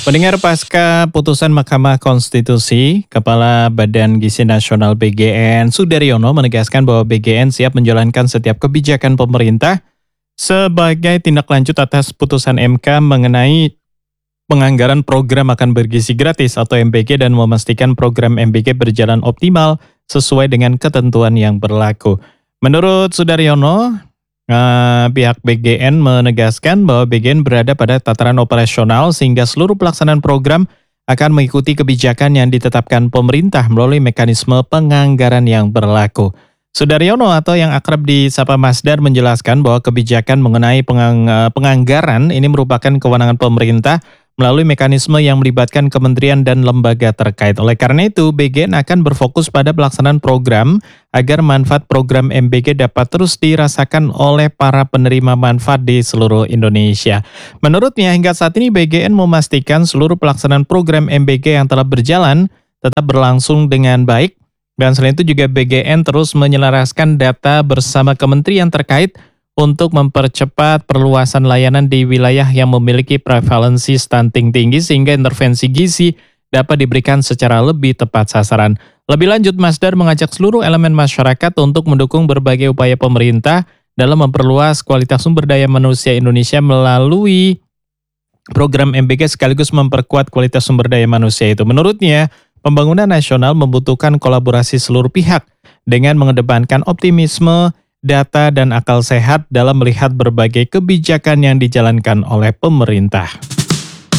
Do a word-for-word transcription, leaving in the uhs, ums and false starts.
Pendengar, pasca putusan Mahkamah Konstitusi, Kepala Badan Gizi Nasional B G N Sudaryono menegaskan bahwa B G N siap menjalankan setiap kebijakan pemerintah sebagai tindak lanjut atas putusan M K mengenai penganggaran program makan bergizi gratis atau M B G dan memastikan program M B G berjalan optimal sesuai dengan ketentuan yang berlaku. Menurut Sudaryono, eh, pihak B G N menegaskan bahwa B G N berada pada tataran operasional sehingga seluruh pelaksanaan program akan mengikuti kebijakan yang ditetapkan pemerintah melalui mekanisme penganggaran yang berlaku. Sudaryono atau yang akrab disapa Masdar menjelaskan bahwa kebijakan mengenai pengang, penganggaran ini merupakan kewenangan pemerintah melalui mekanisme yang melibatkan kementerian dan lembaga terkait. Oleh karena itu, B G N akan berfokus pada pelaksanaan program agar manfaat program M B G dapat terus dirasakan oleh para penerima manfaat di seluruh Indonesia. Menurutnya, hingga saat ini B G N memastikan seluruh pelaksanaan program M B G yang telah berjalan tetap berlangsung dengan baik. Dan selain itu juga B G N terus menyelaraskan data bersama kementerian terkait untuk mempercepat perluasan layanan di wilayah yang memiliki prevalensi stunting tinggi sehingga intervensi gizi dapat diberikan secara lebih tepat sasaran. Lebih lanjut, Masdar mengajak seluruh elemen masyarakat untuk mendukung berbagai upaya pemerintah dalam memperluas kualitas sumber daya manusia Indonesia melalui program M B G sekaligus memperkuat kualitas sumber daya manusia itu. Menurutnya, pembangunan nasional membutuhkan kolaborasi seluruh pihak dengan mengedepankan optimisme, data, dan akal sehat dalam melihat berbagai kebijakan yang dijalankan oleh pemerintah.